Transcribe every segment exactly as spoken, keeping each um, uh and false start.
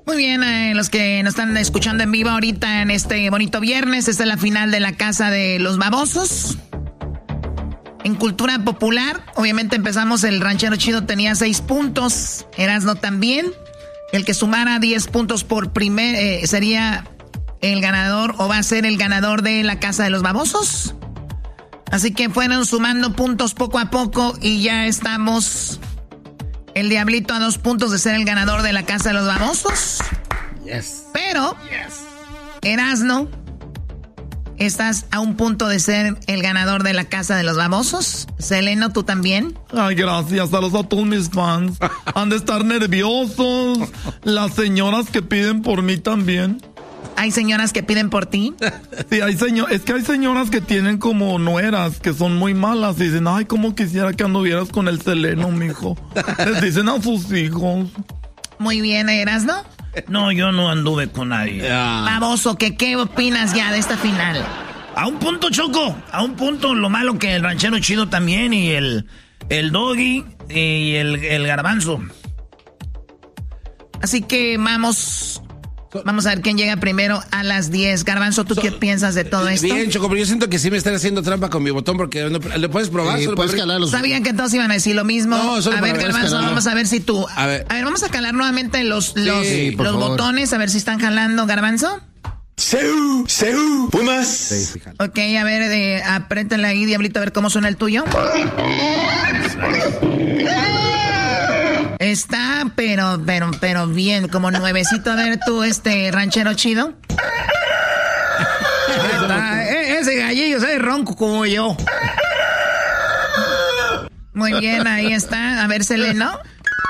Muy bien, eh, los que nos están escuchando en vivo ahorita en este bonito viernes, esta es la final de la Casa de los Babosos. En cultura popular, obviamente empezamos, el ranchero chido tenía seis puntos, Erasmo también. El que sumara diez puntos por primer eh, sería el ganador o va a ser el ganador de la Casa de los Babosos. Así que fueron sumando puntos poco a poco y ya estamos... El Diablito a dos puntos de ser el ganador de la Casa de los Babosos. Yes. Pero, yes. Erasmo, estás a un punto de ser el ganador de la Casa de los Babosos. Seleno, ¿tú también? Ay, gracias. Saludos a todos mis fans. Han de estar nerviosos. Las señoras que piden por mí también. ¿Hay señoras que piden por ti? Sí, hay señor, es que hay señoras que tienen como nueras, que son muy malas, y dicen, ay, cómo quisiera que anduvieras con el Seleno, mijo. Les dicen a sus hijos. Muy bien, Erasmo. No, yo no anduve con nadie. Yeah. Baboso, ¿qué, ¿qué opinas ya de esta final? A un punto, Choco, a un punto, lo malo que el ranchero chido también, y el, el Doggy, y el, el Garbanzo. Así que vamos... Vamos a ver quién llega primero a las diez. Garbanzo, ¿tú so, qué piensas de todo esto? Bien, Choco, pero yo siento que sí me están haciendo trampa con mi botón porque no, ¿le puedes probar? Sí, puedes calar los... Sabían que todos iban a decir lo mismo. No, solo a ver, Garbanzo, vamos a ver si tú... A ver, a ver vamos a calar nuevamente los, los, sí, los botones, a ver si están jalando, Garbanzo. ¡Seu! ¡Seu! ¡Pumas! Sí, ok, a ver, eh, apriétale ahí, Diablito, a ver cómo suena el tuyo. Está, pero, pero, pero bien, como nuevecito. A ver tú, este ranchero chido. Está, ese gallillo es ronco como yo. Muy bien, ahí está. A ver, Seleno.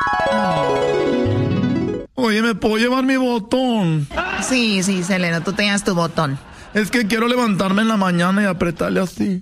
Oye, ¿me puedo llevar mi botón? Sí, sí, Seleno, tú tenías tu botón. Es que quiero levantarme en la mañana y apretarle así.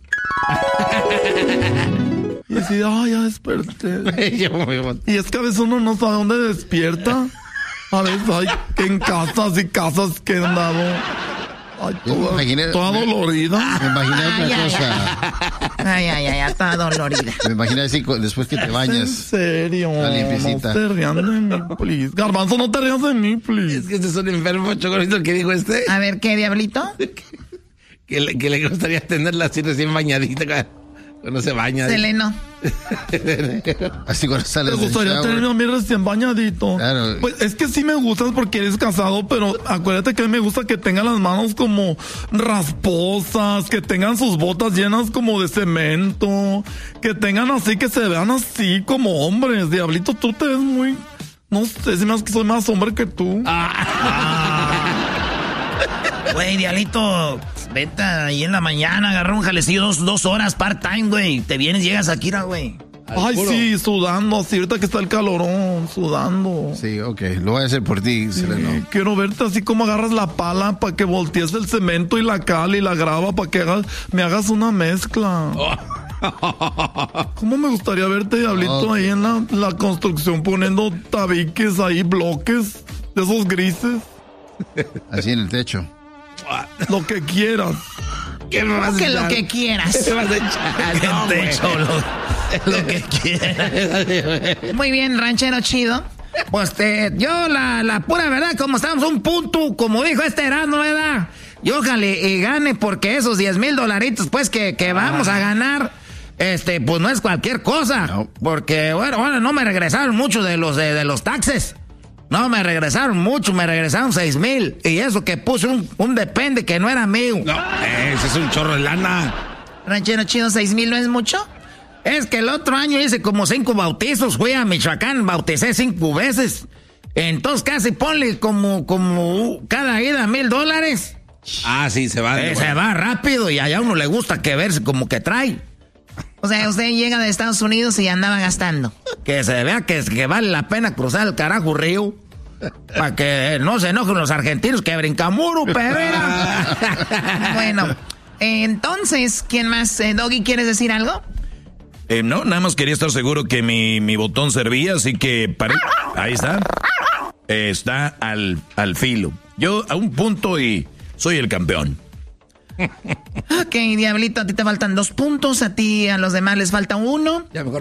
Y decir, ay, ya desperté. Y es que a veces uno no sabe dónde despierta. A veces hay que en casas y casas que han dado. Ay, toda, imaginé, toda dolorida. Me imaginé otra ay, cosa. Ay, ay, ay, ay, toda dolorida. Me imaginé así después que te bañas. En serio. La limpiecita. No te rías de mí, please. Garbanzo, no te rías de mí, please. Es que este es un enfermo, Chocorito, que dijo este. A ver, ¿qué, Diablito? que, le, que le gustaría tenerla así recién bañadita. Cuando se baña. Seleno. Así cuando sale. Me gustaría tenerme a mí recién bañadito. Claro. Pues es que sí me gustas porque eres casado, pero acuérdate que me gusta que tengan las manos como rasposas, que tengan sus botas llenas como de cemento, que tengan así, que se vean así como hombres. Diablito, tú te ves muy... No sé, si me hace que soy más hombre que tú. Güey, Diablito, vete ahí en la mañana, agarra un jalecillo dos, dos horas part-time, güey. Te vienes, llegas aquí, güey. Ay, puro. Sí, sudando, así ahorita que está el calorón, sudando. Sí, ok, lo voy a hacer por ti, sí, Seleno. Quiero verte así como agarras la pala para que voltees el cemento y la cal y la grava para que hagas, me hagas una mezcla. Oh. ¿Cómo me gustaría verte, Diablito, oh. ahí en la, la construcción poniendo tabiques ahí, bloques de esos grises? Así en el techo. Lo que quieras. ¿Qué me vas a echar? Que lo que quieras. ¿Qué vas a echar? No, techo, lo, lo que quieras. Muy bien, ranchero chido. Pues te, yo la, la pura verdad, como estamos un punto, como dijo este Erasmo, ¿verdad? Y ojalá y gane, porque esos diez mil dolaritos, pues, que, que vamos a ganar, este, pues no es cualquier cosa. No. Porque, bueno, bueno, no me regresaron mucho de los, de, de los taxes. No, me regresaron mucho, me regresaron seis mil. Y eso que puse un, un depende que no era mío. No, ese es un chorro de lana. Ranchero chido, seis mil no es mucho. Es que el otro año hice como cinco bautizos, fui a Michoacán, bauticé cinco veces. Entonces casi ponle como, como cada ida mil dólares. Ah, sí, se va. Eh, se va rápido y allá a uno le gusta que verse como que trae. O sea, usted llega de Estados Unidos y andaba gastando. Que se vea que, que vale la pena cruzar el carajo río. Para que no se enojen los argentinos que brincan muro, perera. Bueno, eh, entonces, ¿quién más? Eh, Doggy, ¿quieres decir algo? Eh, no, nada más quería estar seguro que mi, mi botón servía, así que pare... ahí está. Eh, está al, al filo. Yo a un punto y soy el campeón. Ok, Diablito, a ti te faltan dos puntos, a ti, a los demás les falta uno. Ya mejor